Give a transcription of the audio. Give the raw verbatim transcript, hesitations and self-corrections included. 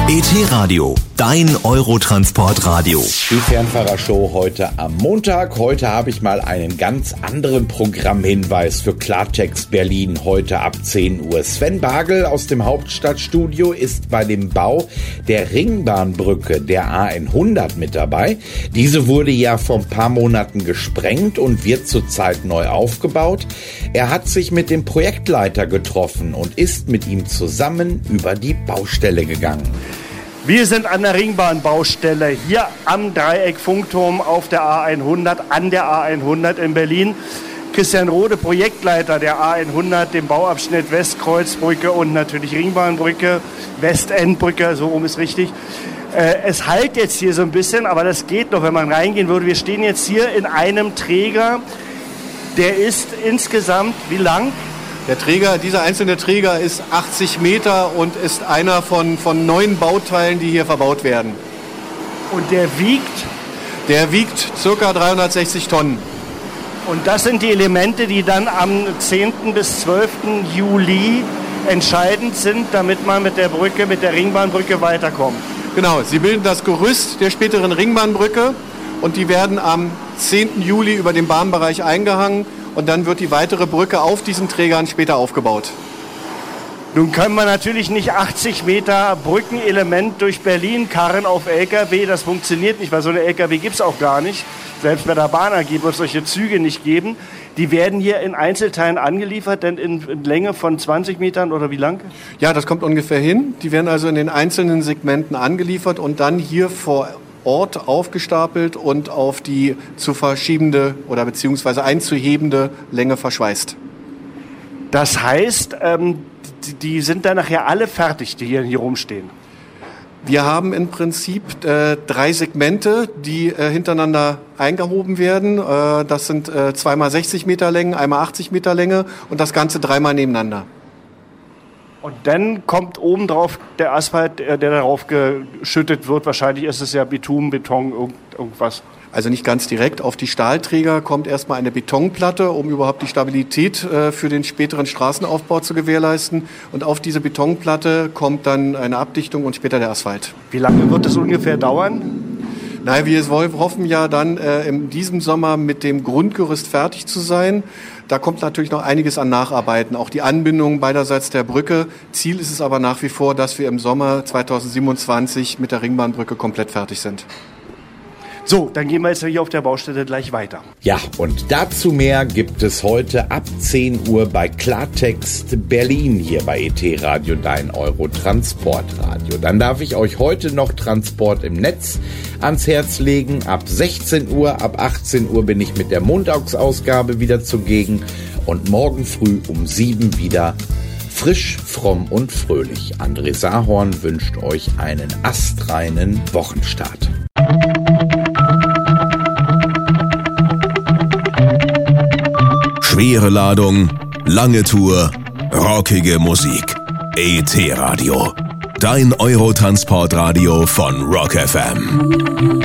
E T-Radio, dein Eurotransportradio. Die Fernfahrershow heute am Montag. Heute habe ich mal einen ganz anderen Programmhinweis für Klartext Berlin heute ab zehn Uhr. Sven Bagel aus dem Hauptstadtstudio ist bei dem Bau der Ringbahnbrücke der A hundert mit dabei. Diese wurde ja vor ein paar Monaten gesprengt und wird zurzeit neu aufgebaut. Er hat sich mit dem Projektleiter getroffen und ist mit ihm zusammen über die Baustelle gegangen. Wir sind an der Ringbahnbaustelle hier am Dreieck Funkturm auf der A hundert, an der A hundert in Berlin. Christian Rode, Projektleiter der A hundert, dem Bauabschnitt Westkreuzbrücke und natürlich Ringbahnbrücke, Westendbrücke, so rum ist richtig. Äh, es halt jetzt hier so ein bisschen, aber das geht noch, wenn man reingehen würde. Wir stehen jetzt hier in einem Träger, der ist insgesamt wie lang? Der Träger, dieser einzelne Träger ist achtzig Meter und ist einer von, von neun Bauteilen, die hier verbaut werden. Und der wiegt? Der wiegt ca. dreihundertsechzig Tonnen. Und das sind die Elemente, die dann am zehnten bis zwölften Juli entscheidend sind, damit man mit der Brücke, mit der Ringbahnbrücke weiterkommt. Genau, sie bilden das Gerüst der späteren Ringbahnbrücke und die werden am zehnten Juli über den Bahnbereich eingehangen. Und dann wird die weitere Brücke auf diesen Trägern später aufgebaut. Nun können wir natürlich nicht achtzig Meter Brückenelement durch Berlin karren auf L K W. Das funktioniert nicht, weil so eine L K W gibt es auch gar nicht. Selbst bei der Bahn A G wird es solche Züge nicht geben. Die werden hier in Einzelteilen angeliefert, denn in, in Länge von zwanzig Metern oder wie lang? Ja, das kommt ungefähr hin. Die werden also in den einzelnen Segmenten angeliefert und dann hier vor Ort aufgestapelt und auf die zu verschiebende oder beziehungsweise einzuhebende Länge verschweißt. Das heißt, ähm, die sind dann nachher alle fertig, die hier, hier rumstehen? Wir haben im Prinzip äh, drei Segmente, die äh, hintereinander eingehoben werden. Äh, das sind äh, zweimal sechzig Meter Länge, einmal achtzig Meter Länge und das Ganze dreimal nebeneinander. Und dann kommt obendrauf der Asphalt, der darauf geschüttet wird. Wahrscheinlich ist es ja Bitumen, Beton, irgendwas. Also nicht ganz direkt. Auf die Stahlträger kommt erstmal eine Betonplatte, um überhaupt die Stabilität äh, für den späteren Straßenaufbau zu gewährleisten. Und auf diese Betonplatte kommt dann eine Abdichtung und später der Asphalt. Wie lange wird das ungefähr dauern? Nein, wir hoffen ja dann äh, in diesem Sommer mit dem Grundgerüst fertig zu sein. Da kommt natürlich noch einiges an Nacharbeiten, auch die Anbindung beiderseits der Brücke. Ziel ist es aber nach wie vor, dass wir im Sommer zweitausendsiebenundzwanzig mit der Ringbahnbrücke komplett fertig sind. So, dann gehen wir jetzt hier auf der Baustelle gleich weiter. Ja, und dazu mehr gibt es heute ab zehn Uhr bei Klartext Berlin hier bei E T-Radio, dein Eurotransportradio. Dann darf ich euch heute noch Transport im Netz ans Herz legen. Ab sechzehn Uhr, ab achtzehn Uhr bin ich mit der Montagsausgabe wieder zugegen und morgen früh um sieben wieder frisch, fromm und fröhlich. André Sahorn wünscht euch einen astreinen Wochenstart. Schwere Ladung, lange Tour, rockige Musik. E T-Radio, dein Eurotransportradio von Rock F M.